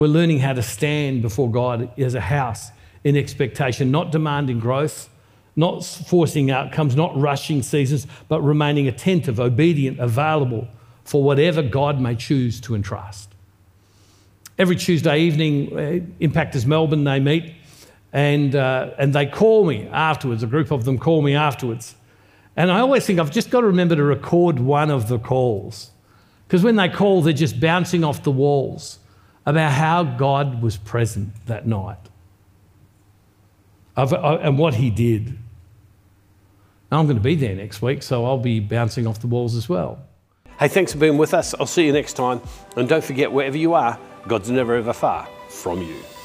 We're learning how to stand before God as a house in expectation, not demanding growth, not forcing outcomes, not rushing seasons, but remaining attentive, obedient, available for whatever God may choose to entrust. Every Tuesday evening, Impactors Melbourne, they meet and they call me afterwards. A group of them call me afterwards. And I always think I've just got to remember to record one of the calls, because when they call, they're just bouncing off the walls about how God was present that night and what he did. Now, I'm going to be there next week, so I'll be bouncing off the walls as well. Hey, thanks for being with us. I'll see you next time. And don't forget, wherever you are, God's never ever far from you.